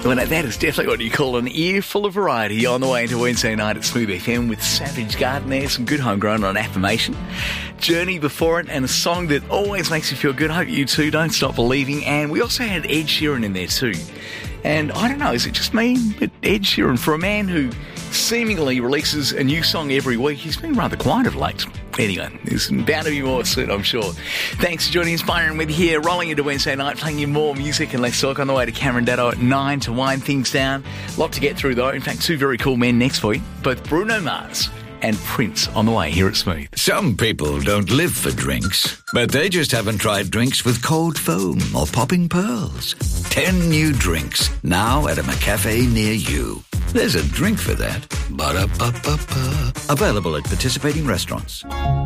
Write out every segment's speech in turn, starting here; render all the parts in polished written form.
Well, now that is definitely what you call an earful of variety on the way into Wednesday night at Smooth FM with Savage Garden there, some good homegrown on Affirmation. Journey before it, and a song that always makes you feel good. I hope you too, Don't Stop Believing. And we also had Ed Sheeran in there too. And I don't know, is it just me? But Ed Sheeran, for a man who seemingly releases a new song every week, he's been rather quiet of late. Anyway, there's bound to be more soon, I'm sure. Thanks for joining us, Byron, with you here, rolling into Wednesday night, playing you more music and less talk on the way to Cameron Datto at 9 to wind things down. A lot to get through, though. In fact, two very cool men next for you, both Bruno Mars and Prince on the way here at Smooth. Some people don't live for drinks, but they just haven't tried drinks with cold foam or popping pearls. 10 new drinks, now at a McCafe near you. There's a drink for that. Ba-da-ba-ba-ba. Available at participating restaurants.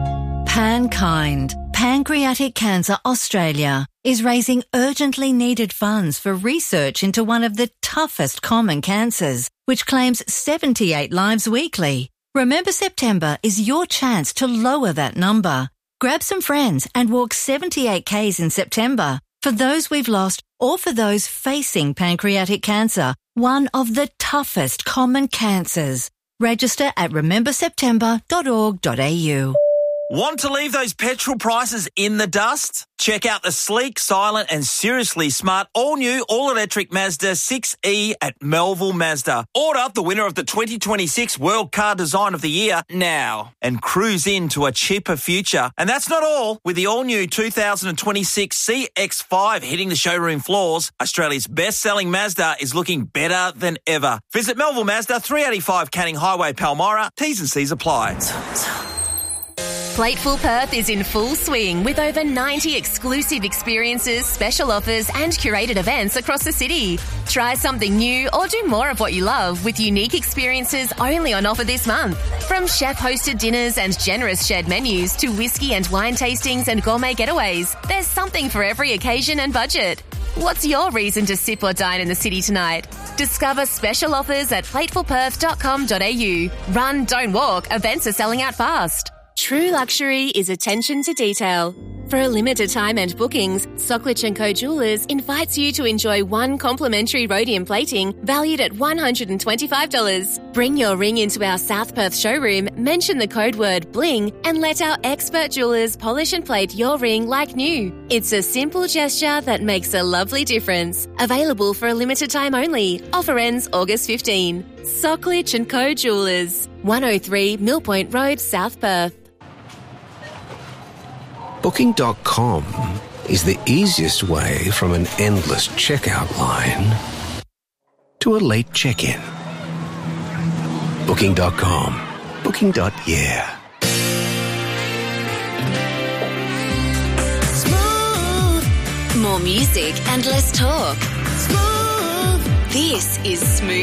PanKind, Pancreatic Cancer Australia, is raising urgently needed funds for research into one of the toughest common cancers, which claims 78 lives weekly. Remember September is your chance to lower that number. Grab some friends and walk 78 Ks in September for those we've lost or for those facing pancreatic cancer, one of the toughest common cancers. Register at rememberseptember.org.au. Want to leave those petrol prices in the dust? Check out the sleek, silent and seriously smart all-new, all-electric Mazda 6e at Melville Mazda. Order the winner of the 2026 World Car Design of the Year now and cruise into a cheaper future. And that's not all. With the all-new 2026 CX-5 hitting the showroom floors, Australia's best-selling Mazda is looking better than ever. Visit Melville Mazda, 385 Canning Highway, Palmyra. T's and C's apply. Plateful Perth is in full swing with over 90 exclusive experiences, special offers and curated events across the city. Try something new or do more of what you love with unique experiences only on offer this month. From chef-hosted dinners and generous shared menus to whiskey and wine tastings and gourmet getaways, there's something for every occasion and budget. What's your reason to sip or dine in the city tonight? Discover special offers at platefulperth.com.au. Run, don't walk. Events are selling out fast. True luxury is attention to detail. For a limited time and bookings, Socklich & Co Jewellers invites you to enjoy one complimentary rhodium plating valued at $125. Bring your ring into our South Perth showroom, mention the code word BLING and let our expert jewellers polish and plate your ring like new. It's a simple gesture that makes a lovely difference. Available for a limited time only. Offer ends August 15. Socklich & Co Jewellers, 103 Millpoint Road, South Perth. Booking.com is the easiest way from an endless checkout line to a late check-in. Booking.com. Booking.yeah. Smooth. More music and less talk. Smooth. This is Smooth.